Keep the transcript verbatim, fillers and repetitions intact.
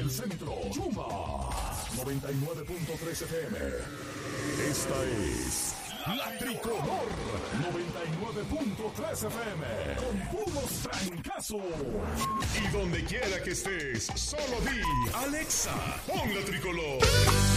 del centro. Chuma noventa y nueve punto tres F M. Esta es La Tricolor noventa y nueve punto tres F M. Con puros trancazos. Y donde quiera que estés, solo di Alexa, pon La Tricolor.